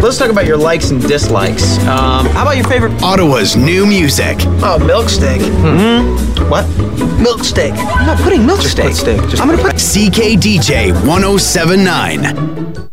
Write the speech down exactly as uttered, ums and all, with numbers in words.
let's talk about your likes and dislikes. Um, how about your favorite? Ottawa's new music. Oh, milk steak. Mm-hmm. What? Milk steak. I'm not putting milk Just steak. put steak. Just I'm gonna put put. C K D J one oh seven point nine.